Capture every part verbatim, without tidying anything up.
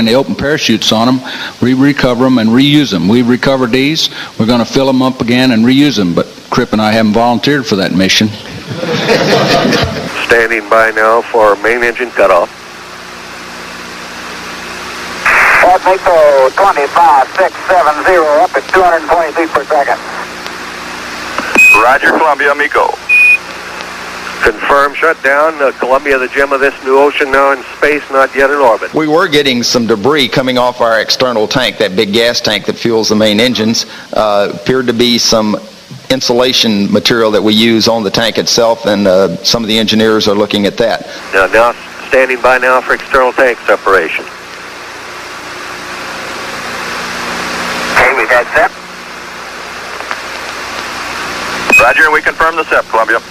and they open parachutes on them, we recover them and reuse them. We've recovered these. We're going to fill them up again and reuse them, but Crip and I haven't volunteered for that mission. Standing by now for main engine cutoff. Mexico twenty-five six seven zero up at two hundred twenty feet per second. Roger, Columbia, Miko. Confirm shutdown. Uh, Columbia, the gem of this new ocean, now in space, not yet in orbit. We were getting some debris coming off our external tank, that big gas tank that fuels the main engines. Uh, appeared to be some insulation material that we use on the tank itself, and uh, some of the engineers are looking at that. Now, now standing by now for external tank separation. Okay, we got S E P. Roger, we confirm the S E P, Columbia.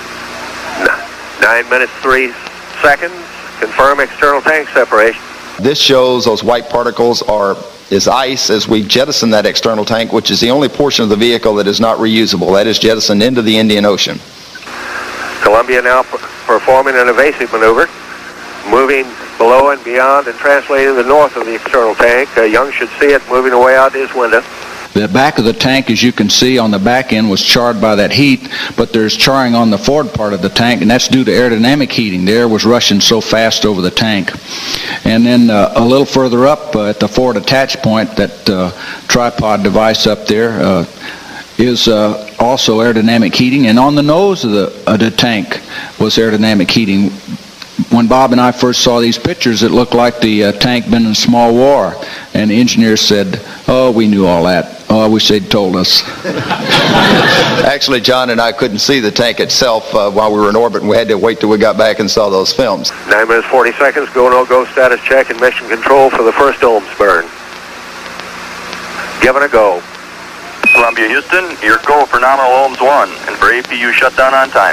Nine minutes, three seconds. Confirm external tank separation. This shows those white particles are is ice as we jettison that external tank, which is the only portion of the vehicle that is not reusable. That is jettisoned into the Indian Ocean. Columbia now p- performing an evasive maneuver, moving below and beyond and translating the north of the external tank. Uh, Young should see it moving away out his window. The back of the tank, as you can see on the back end, was charred by that heat, but there's charring on the forward part of the tank, and that's due to aerodynamic heating. The air was rushing so fast over the tank. And then uh, a little further up uh, at the forward attach point, that uh, tripod device up there uh, is uh, also aerodynamic heating, and on the nose of the, of the tank was aerodynamic heating. When Bob and I first saw these pictures, it looked like the uh, tank been in a small war, and the engineers said, "Oh, we knew all that. Oh, I wish they'd told us." Actually, John and I couldn't see the tank itself uh, while we were in orbit, and we had to wait till we got back and saw those films. Nine minutes, forty seconds. Go, no go status check and mission control for the first Ohms burn. Give it a go. Columbia, Houston, your go for nominal Ohms one, and for A P U shutdown on time.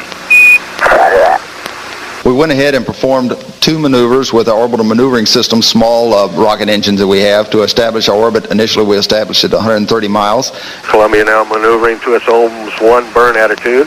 We went ahead and performed two maneuvers with our orbital maneuvering system, small uh, rocket engines that we have, to establish our orbit. Initially, we established it at one hundred thirty miles. Columbia now maneuvering to its Ohms one burn attitude.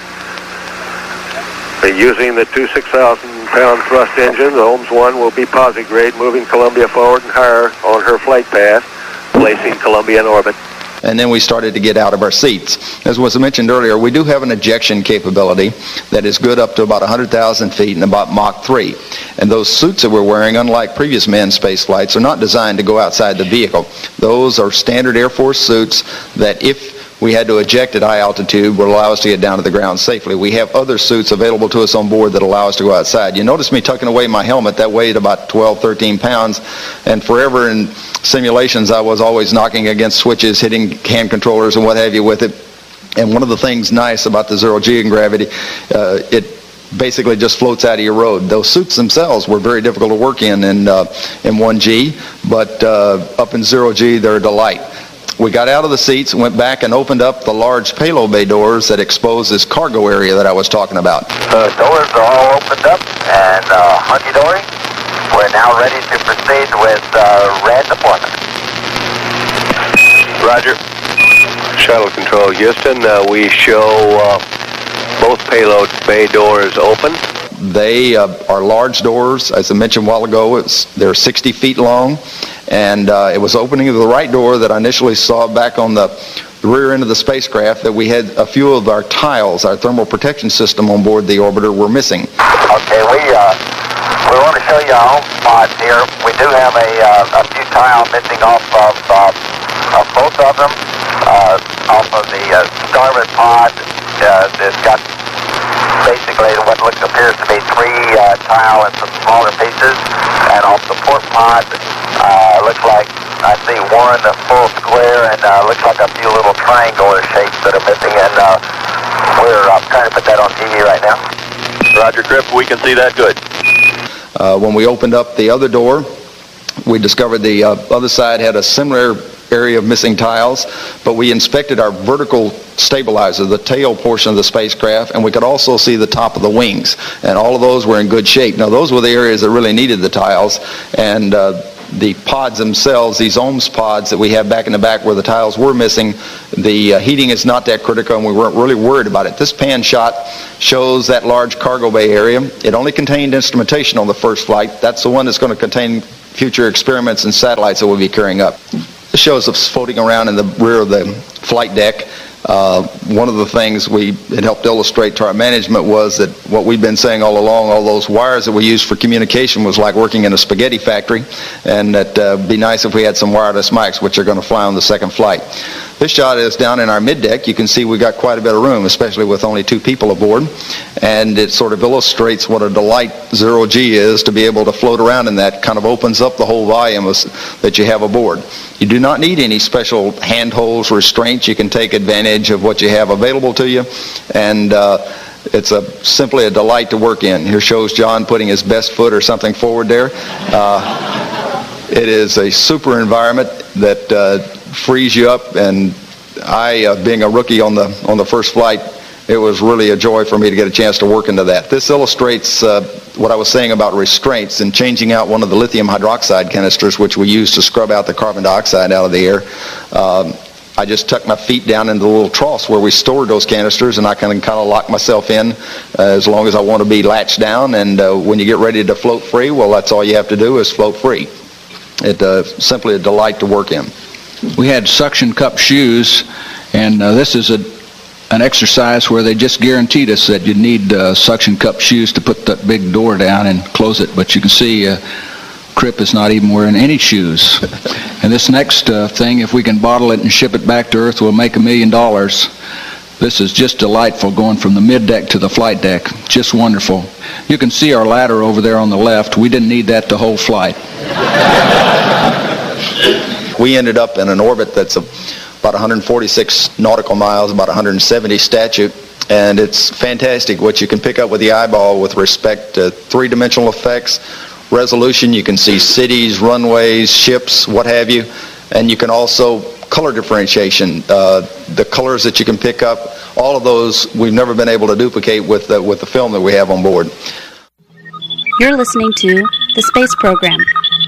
Using the two six thousand pound thrust engine, the Ohms one will be posigrade, moving Columbia forward and higher on her flight path, placing Columbia in orbit. And then we started to get out of our seats. As was mentioned earlier, we do have an ejection capability that is good up to about one hundred thousand feet and about Mach three. And those suits that we're wearing, unlike previous manned space flights, are not designed to go outside the vehicle. Those are standard Air Force suits that, if we had to eject at high altitude, would allow us to get down to the ground safely. We have other suits available to us on board that allow us to go outside. You notice me tucking away my helmet. That weighed about twelve, thirteen pounds. And forever in simulations, I was always knocking against switches, hitting hand controllers and what have you with it. And one of the things nice about the zero G in gravity, uh, it basically just floats out of your road. Those suits themselves were very difficult to work in in, uh, in one G, but uh, up in zero G, they're a delight. We got out of the seats, went back and opened up the large payload bay doors that expose this cargo area that I was talking about. The doors are all opened up and uh, hunky-dory. We're now ready to proceed with uh, red deployment. Roger. Shuttle control, Houston. Uh, we show uh, both payload bay doors open. They uh, are large doors. As I mentioned a while ago, it's, they're sixty feet long. And uh, it was opening of the right door that I initially saw back on the rear end of the spacecraft, that we had a few of our tiles, our thermal protection system on board the orbiter, were missing. Okay, we uh, we want to show you our home pods here. We do have a, uh, a few tiles missing off of, uh, of both of them. Uh, off of the uh, starboard pod, uh, it's got basically what looks appears to be three uh, tile and some smaller pieces. And off the port pod, uh, looks like I see one full square, and uh, looks like a few little triangular shapes that are missing, and uh, we're uh, trying to put that on T V right now. Roger, Crip, we can see that good. Uh, when we opened up the other door, we discovered the uh, other side had a similar area of missing tiles, but we inspected our vertical stabilizer, the tail portion of the spacecraft, and we could also see the top of the wings, and all of those were in good shape. Now, those were the areas that really needed the tiles, and uh, the pods themselves, these Ohms pods that we have back in the back where the tiles were missing, the uh, heating is not that critical, and we weren't really worried about it. This pan shot shows that large cargo bay area. It only contained instrumentation on the first flight. That's the one that's going to contain future experiments and satellites that we'll be carrying up. This shows us floating around in the rear of the flight deck. Uh, one of the things we had helped illustrate to our management was that what we've been saying all along, all those wires that we used for communication was like working in a spaghetti factory, and that uh, would be nice if we had some wireless mics, which are going to fly on the second flight. This shot is down in our mid-deck. You can see we've got quite a bit of room, especially with only two people aboard, and it sort of illustrates what a delight zero G is to be able to float around in that. Kind of opens up the whole volume that you have aboard. You do not need any special handholds, restraints. You can take advantage of what you have available to you, and uh, it's a, simply a delight to work in. Here shows John putting his best foot or something forward there. Uh, it is a super environment that uh, frees you up, and I, uh, being a rookie on the on the first flight, it was really a joy for me to get a chance to work into that. This illustrates uh, what I was saying about restraints and changing out one of the lithium hydroxide canisters, which we use to scrub out the carbon dioxide out of the air. Um, I just tuck my feet down into the little troughs where we stored those canisters, and I can kind of lock myself in uh, as long as I want to be latched down. And uh, when you get ready to float free, well, that's all you have to do is float free. It's uh, simply a delight to work in. We had suction cup shoes, and uh, this is a an exercise where they just guaranteed us that you need uh, suction cup shoes to put that big door down and close it. But you can see uh, Crip is not even wearing any shoes. And this next uh, thing, if we can bottle it and ship it back to Earth, we'll make a million dollars. This is just delightful, going from the mid-deck to the flight deck. Just wonderful. You can see our ladder over there on the left. We didn't need that the whole flight. We ended up in an orbit that's a about one hundred forty-six nautical miles, about one hundred seventy statute, and it's fantastic what you can pick up with the eyeball with respect to three-dimensional effects, resolution. You can see cities, runways, ships, what have you, and you can also color differentiation. Uh, the colors that you can pick up, all of those we've never been able to duplicate with the, with the film that we have on board. You're listening to the Space Program.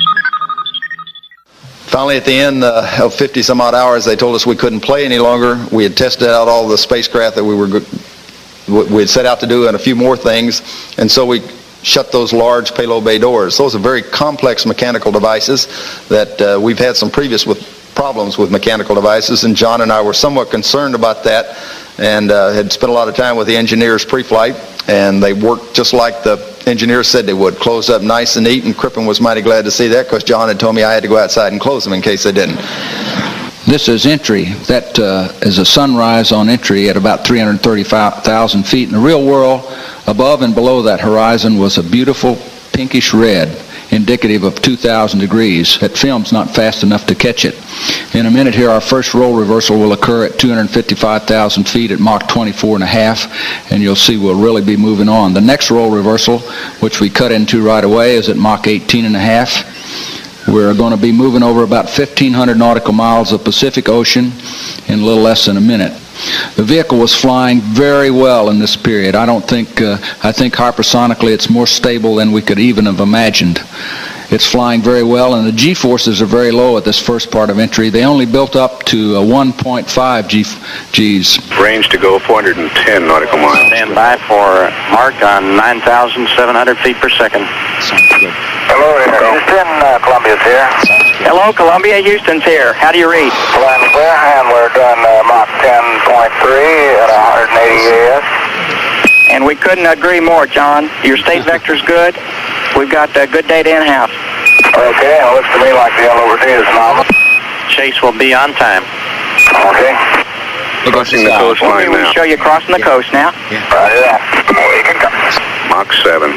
Finally, at the end uh, of fifty some odd hours, they told us we couldn't play any longer. We had tested out all the spacecraft that we were we had set out to do, and a few more things, and so we shut those large payload bay doors. Those are very complex mechanical devices that uh, we've had some previous with problems with mechanical devices, and John and I were somewhat concerned about that, and uh, had spent a lot of time with the engineers pre-flight, and they worked just like the engineers said they would, close up nice and neat, and Crippen was mighty glad to see that, because John had told me I had to go outside and close them in case they didn't. This is entry. That uh, is a sunrise on entry at about three hundred thirty-five thousand feet. In the real world, above and below that horizon was a beautiful pinkish red, indicative of two thousand degrees. That film's not fast enough to catch it. In a minute here, our first roll reversal will occur at two hundred fifty-five thousand feet at Mach twenty-four and a half, and you'll see we'll really be moving on. The next roll reversal, which we cut into right away, is at Mach eighteen and a half. We're going to be moving over about fifteen hundred nautical miles of Pacific Ocean in a little less than a minute. The vehicle was flying very well in this period. I don't think, uh, I think hypersonically it's more stable than we could even have imagined. It's flying very well, and the G-forces are very low at this first part of entry. They only built up to uh, one point five G, Gs. Range to go four hundred ten nautical miles. Stand by for mark on nine thousand seven hundred feet per second. Sounds good. Hello there. Houston, uh, Columbia's here. Hello, Columbia. Houston's here. How do you read? Flying clear, and we're doing uh, Mach ten point three at one hundred eighty A S. And we couldn't agree more, John. Your state vector's good. We've got uh, good data in-house. Okay, it looks to me like the L over D is normal. Chase will be on time. Okay. Crossing the coastline We'll now. show you crossing the coast now. Yeah. Right, yeah. We can come. Mach seven.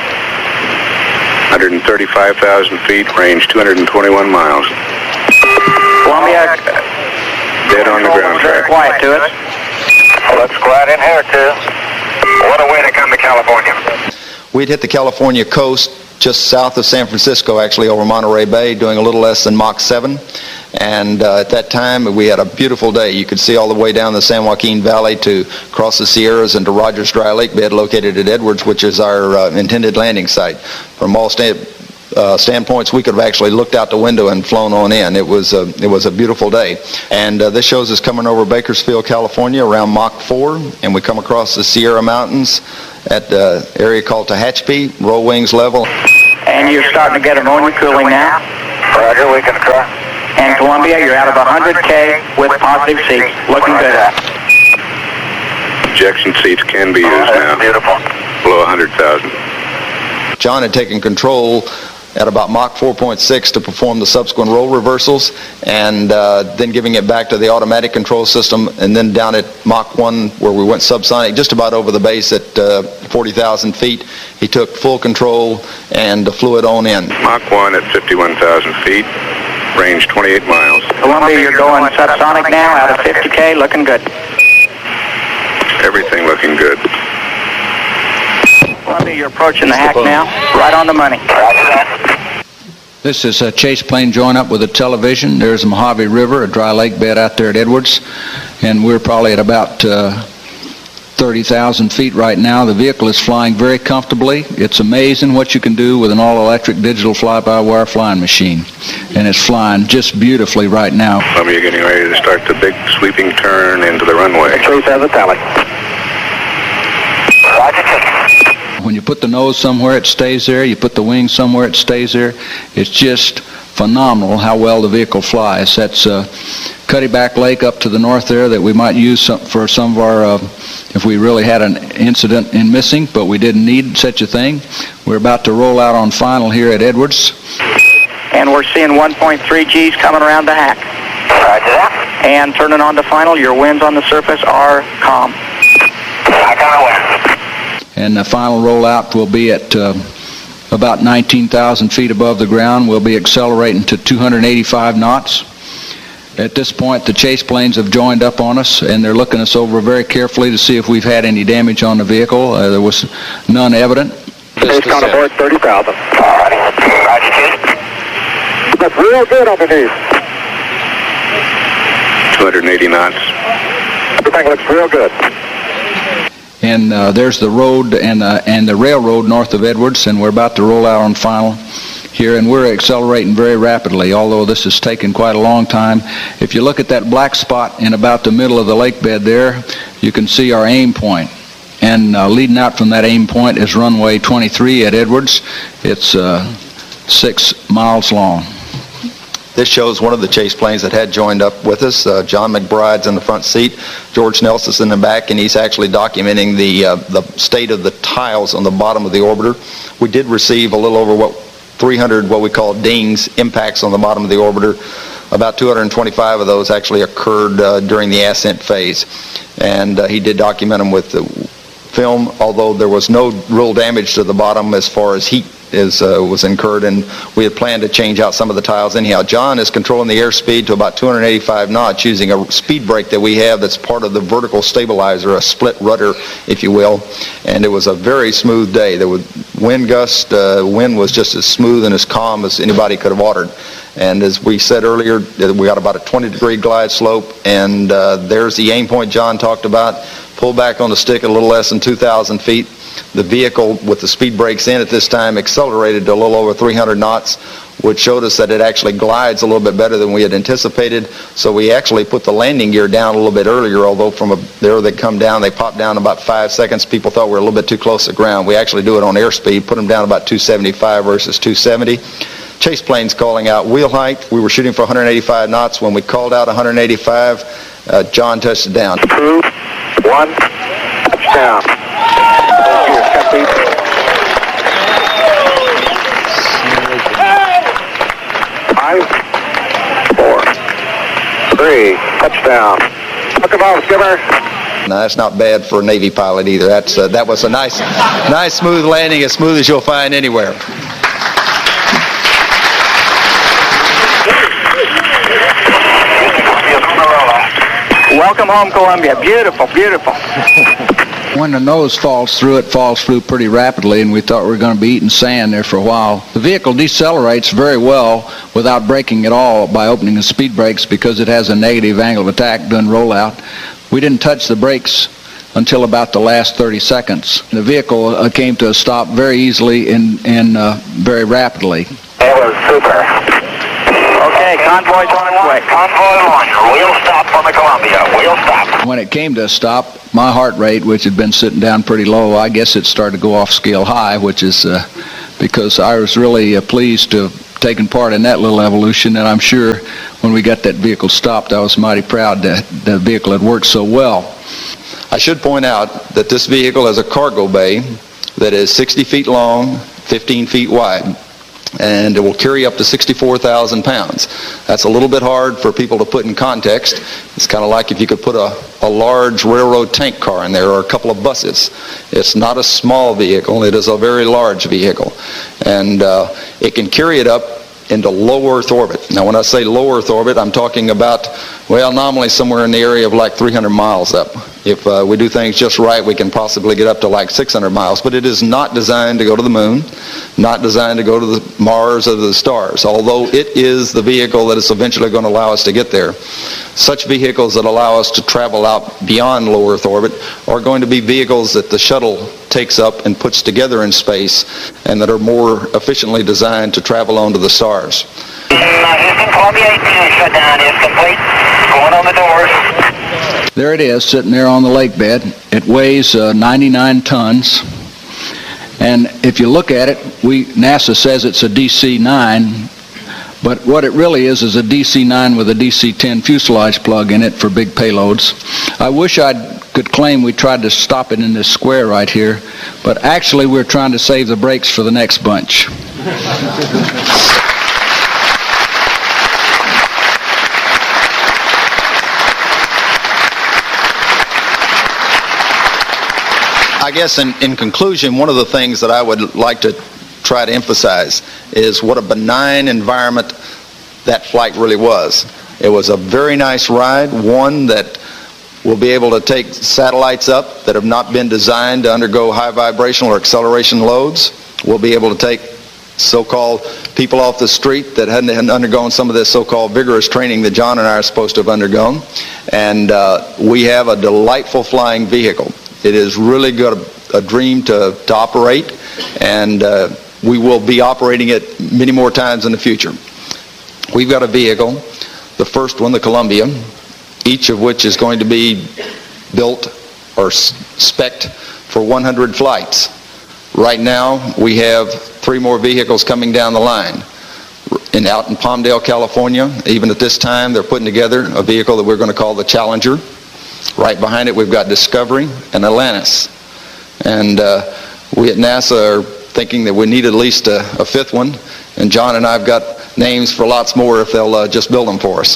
one hundred thirty-five thousand feet, range two hundred twenty-one miles. Columbia. Dead on the ground Very track. quiet to us. Well, let's quiet in here, too. What a way to come to California. We'd hit the California coast just south of San Francisco, actually over Monterey Bay, doing a little less than Mach seven. And uh, at that time, we had a beautiful day. You could see all the way down the San Joaquin Valley to across the Sierras and to Rogers Dry Lake bed located at Edwards, which is our uh, intended landing site. From all sta- uh, standpoints, we could have actually looked out the window and flown on in. It was a, it was a beautiful day. And uh, this shows us coming over Bakersfield, California around Mach four, and we come across the Sierra Mountains at the area called Tehachapi, roll wings level. And you're starting to get ammonia cooling now. Roger, we can try. And Columbia, you're out of one hundred K with positive seats. Looking good. Ejection seats can be used now. Beautiful. Below one hundred thousand. John had taken control at about Mach four point six to perform the subsequent roll reversals, and uh, then giving it back to the automatic control system, and then down at Mach one where we went subsonic just about over the base at uh, forty thousand feet, he took full control and flew it on in. Mach one at fifty-one thousand feet, range twenty-eight miles. Columbia, you're going subsonic now, out of fifty K, looking good. Everything looking good. Columbia, you're approaching the hack now, right on the money. This is a chase plane joined up with a television. There's the Mojave River, a dry lake bed out there at Edwards, and we're probably at about uh, thirty thousand feet right now. The vehicle is flying very comfortably. It's amazing what you can do with an all-electric digital fly-by-wire flying machine, and it's flying just beautifully right now. Columbia getting ready to start the big sweeping turn into the runway. three seven tally. When you put the nose somewhere, it stays there. You put the wing somewhere, it stays there. It's just phenomenal how well the vehicle flies. That's uh, Cuddyback Lake up to the north there that we might use some, for some of our, uh, if we really had an incident in missing, but we didn't need such a thing. We're about to roll out on final here at Edwards. And we're seeing one point three G's coming around the hack. Roger that. And turning on to final, your winds on the surface are calm. I got a win. And the final rollout will be at uh, about nineteen thousand feet above the ground. We'll be accelerating to two hundred eighty-five knots. At this point, the chase planes have joined up on us, and they're looking us over very carefully to see if we've had any damage on the vehicle. Uh, there was none evident. Chase on aboard thirty thousand. All righty. Roger, Chief. That's real good underneath. two hundred eighty knots. Everything looks real good. And uh, there's the road and, uh, and the railroad north of Edwards, and we're about to roll out on final here, and we're accelerating very rapidly, although this has taken quite a long time. If you look at that black spot in about the middle of the lake bed there, you can see our aim point. And uh, leading out from that aim point is runway twenty-three at Edwards. It's uh, six miles long. This shows one of the chase planes that had joined up with us. Uh, John McBride's in the front seat. George Nelson's in the back, and he's actually documenting the uh, the state of the tiles on the bottom of the orbiter. We did receive a little over what three hundred what we call dings, impacts on the bottom of the orbiter. About two hundred twenty-five of those actually occurred uh, during the ascent phase, and uh, he did document them with the film, although there was no real damage to the bottom as far as heat is uh, was incurred, and we had planned to change out some of the tiles anyhow. John is controlling the airspeed to about two hundred eighty-five knots using a speed brake that we have that's part of the vertical stabilizer, a split rudder, if you will, and it was a very smooth day. There was wind gust, uh, wind was just as smooth and as calm as anybody could have ordered. And as we said earlier, we got about a twenty degree glide slope, and uh, there's the aim point John talked about. Pull back on the stick at a little less than two thousand feet. The vehicle, with the speed brakes in at this time, accelerated to a little over three hundred knots, which showed us that it actually glides a little bit better than we had anticipated. So we actually put the landing gear down a little bit earlier, although from a, there they come down, they pop down about five seconds. People thought we were a little bit too close to the ground. We actually do it on airspeed, put them down about two seventy-five versus two seventy. Chase planes calling out wheel height. We were shooting for one hundred eighty-five knots. When we called out one hundred eighty-five, uh, John touched it down. Two, one, touchdown. Five, four, three, touchdown. Look about, skipper. No, that's not bad for a Navy pilot either. That's uh, that was a nice, nice smooth landing, as smooth as you'll find anywhere. Welcome home, Columbia. Beautiful, beautiful. When the nose falls through, it falls through pretty rapidly, and we thought we were going to be eating sand there for a while. The vehicle decelerates very well without braking at all by opening the speed brakes because it has a negative angle of attack during rollout. We didn't touch the brakes until about the last thirty seconds. The vehicle uh, came to a stop very easily and, and uh, very rapidly. It was super. Okay, convoy's on its way. Convoy launcher. Wheel stop on the Columbia. Wheel stop. When it came to a stop, my heart rate, which had been sitting down pretty low, I guess it started to go off scale high, which is uh, because I was really uh, pleased to have taken part in that little evolution, and I'm sure when we got that vehicle stopped, I was mighty proud that the vehicle had worked so well. I should point out that this vehicle has a cargo bay that is sixty feet long, fifteen feet wide, and it will carry up to sixty-four thousand pounds. That's a little bit hard for people to put in context. It's kind of like if you could put a, a large railroad tank car in there or a couple of buses. It's not a small vehicle, it is a very large vehicle. And uh, it can carry it up into low Earth orbit. Now when I say low Earth orbit, I'm talking about, well, nominally somewhere in the area of like three hundred miles up. If uh, we do things just right, we can possibly get up to like six hundred miles, but it is not designed to go to the moon, not designed to go to the Mars or the stars, although it is the vehicle that is eventually going to allow us to get there. Such vehicles that allow us to travel out beyond low Earth orbit are going to be vehicles that the shuttle takes up and puts together in space and that are more efficiently designed to travel onto the stars. Houston, Columbia eighteen shutdown is complete. Going on the doors. There it is, sitting there on the lake bed. It weighs uh, ninety-nine tons. And if you look at it, we NASA says it's a D C nine, but what it really is is a D C nine with a D C ten fuselage plug in it for big payloads. I wish I could claim we tried to stop it in this square right here, but actually we're trying to save the brakes for the next bunch. I guess in, in conclusion, one of the things that I would like to try to emphasize is what a benign environment that flight really was. It was a very nice ride, one that will be able to take satellites up that have not been designed to undergo high vibrational or acceleration loads. We'll be able to take so-called people off the street that hadn't, hadn't undergone some of this so-called vigorous training that John and I are supposed to have undergone. And uh, we have a delightful flying vehicle. It is really good, a, a dream to, to operate, and uh, we will be operating it many more times in the future. We've got a vehicle, the first one, the Columbia, each of which is going to be built or spec'd for one hundred flights. Right now, we have three more vehicles coming down the line. And out in Palmdale, California, even at this time, they're putting together a vehicle that we're going to call the Challenger. Right behind it, we've got Discovery and Atlantis. And uh, we at NASA are thinking that we need at least a, a fifth one. And John and I have got names for lots more if they'll uh, just build them for us.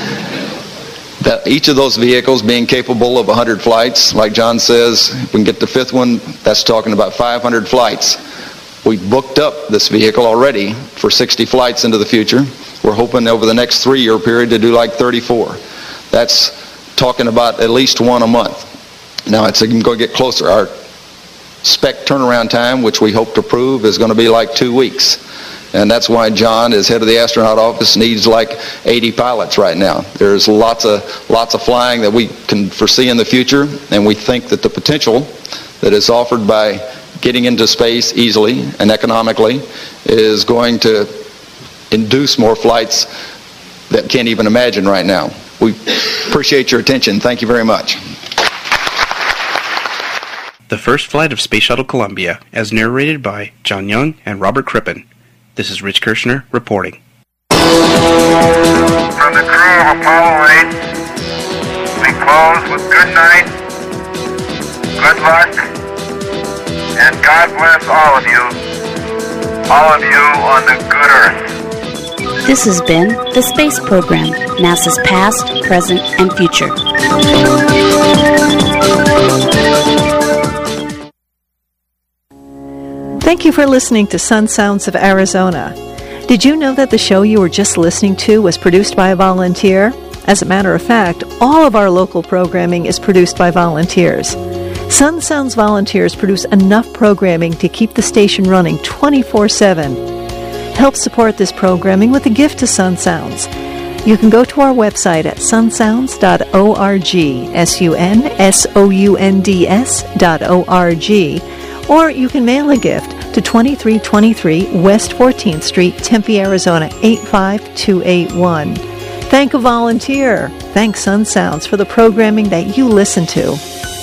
That each of those vehicles being capable of one hundred flights, like John says, if we can get the fifth one, that's talking about five hundred flights. We booked up this vehicle already for sixty flights into the future. We're hoping over the next three-year period to do like thirty-four. That's talking about at least one a month. Now it's going to get closer. Our spec turnaround time, which we hope to prove, is going to be like two weeks. And that's why John, as head of the astronaut office, needs like eighty pilots right now. There's lots of lots of flying that we can foresee in the future, and we think that the potential that is offered by getting into space easily and economically is going to induce more flights that can't even imagine right now. We appreciate your attention. Thank you very much. The first flight of Space Shuttle Columbia, as narrated by John Young and Robert Crippen. This is Rich Kirshner reporting. From the crew of Apollo eight, we close with good night, good luck, and God bless all of you, all of you on the good earth. This has been the Space Program, NASA's past, present, and future. Thank you for listening to Sun Sounds of Arizona. Did you know that the show you were just listening to was produced by a volunteer? As a matter of fact, all of our local programming is produced by volunteers. Sun Sounds volunteers produce enough programming to keep the station running twenty-four seven. Help support this programming with a gift to Sun Sounds. You can go to our website at sun sounds dot org, S U N S O U N D S dot O R G, or you can mail a gift to twenty-three twenty-three West fourteenth Street, Tempe, Arizona, eight five two eight one. Thank a volunteer. Thank Sun Sounds for the programming that you listen to.